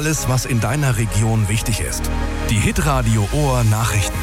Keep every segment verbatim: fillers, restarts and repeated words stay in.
Alles, was in deiner Region wichtig ist. Die Hitradio Ohr Nachrichten.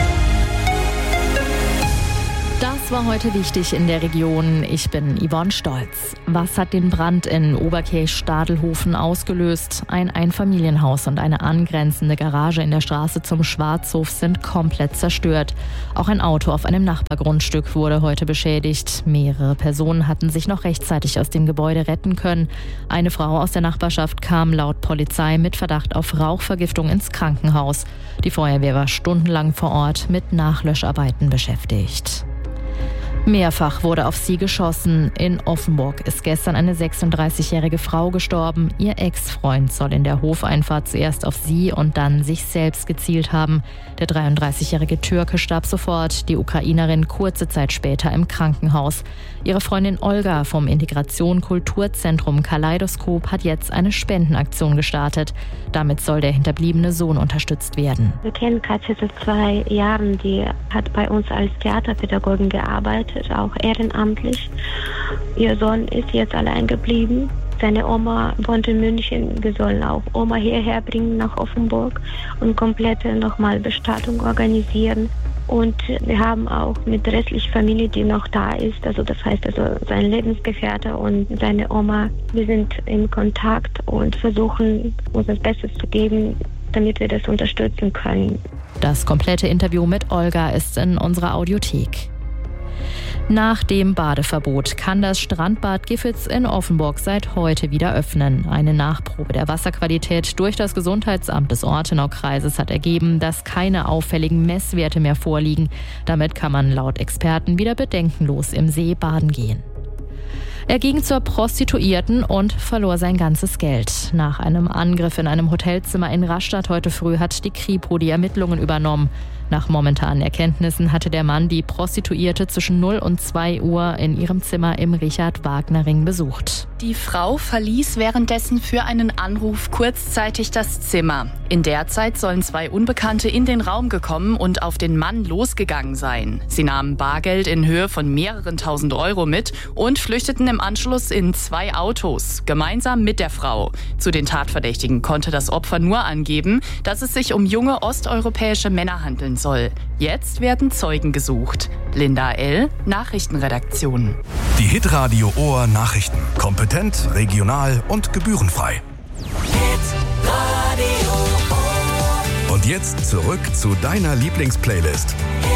Das war heute wichtig in der Region. Ich bin Yvonne Stolz. Was hat den Brand in Oberkirch-Stadelhofen ausgelöst? Ein Einfamilienhaus und eine angrenzende Garage in der Straße zum Schwarzhof sind komplett zerstört. Auch ein Auto auf einem Nachbargrundstück wurde heute beschädigt. Mehrere Personen hatten sich noch rechtzeitig aus dem Gebäude retten können. Eine Frau aus der Nachbarschaft kam laut Polizei mit Verdacht auf Rauchvergiftung ins Krankenhaus. Die Feuerwehr war stundenlang vor Ort mit Nachlöscharbeiten beschäftigt. Mehrfach wurde auf sie geschossen. In Offenburg ist gestern eine sechsunddreißigjährige Frau gestorben. Ihr Ex-Freund soll in der Hofeinfahrt zuerst auf sie und dann sich selbst gezielt haben. Der dreiunddreißigjährige Türke starb sofort, die Ukrainerin kurze Zeit später im Krankenhaus. Ihre Freundin Olga vom Integration Kulturzentrum Kaleidoskop hat jetzt eine Spendenaktion gestartet. Damit soll der hinterbliebene Sohn unterstützt werden. Wir kennen Katja seit zwei Jahren. Die hat bei uns als Theaterpädagogin gearbeitet, auch ehrenamtlich. Ihr Sohn ist jetzt allein geblieben. Seine Oma wohnt in München. Wir sollen auch Oma hierher bringen nach Offenburg und komplette nochmal Bestattung organisieren. Und wir haben auch mit der restlichen Familie, die noch da ist, also das heißt also sein Lebensgefährte und seine Oma, wir sind in Kontakt und versuchen uns das Beste zu geben, damit wir das unterstützen können. Das komplette Interview mit Olga ist in unserer Audiothek. Nach dem Badeverbot kann das Strandbad Giffitz in Offenburg seit heute wieder öffnen. Eine Nachprobe der Wasserqualität durch das Gesundheitsamt des Ortenaukreises hat ergeben, dass keine auffälligen Messwerte mehr vorliegen. Damit kann man laut Experten wieder bedenkenlos im See baden gehen. Er ging zur Prostituierten und verlor sein ganzes Geld. Nach einem Angriff in einem Hotelzimmer in Rastatt heute früh hat die Kripo die Ermittlungen übernommen. Nach momentanen Erkenntnissen hatte der Mann die Prostituierte zwischen null und zwei Uhr in ihrem Zimmer im Richard-Wagner-Ring besucht. Die Frau verließ währenddessen für einen Anruf kurzzeitig das Zimmer. In der Zeit sollen zwei Unbekannte in den Raum gekommen und auf den Mann losgegangen sein. Sie nahmen Bargeld in Höhe von mehreren tausend Euro mit und flüchteten im Anschluss in zwei Autos, gemeinsam mit der Frau. Zu den Tatverdächtigen konnte das Opfer nur angeben, dass es sich um junge osteuropäische Männer handeln soll. Jetzt werden Zeugen gesucht. Linda L., Nachrichtenredaktion. Die Hitradio Ohr Nachrichten. Kompetent, regional und gebührenfrei. Und jetzt zurück zu deiner Lieblingsplaylist.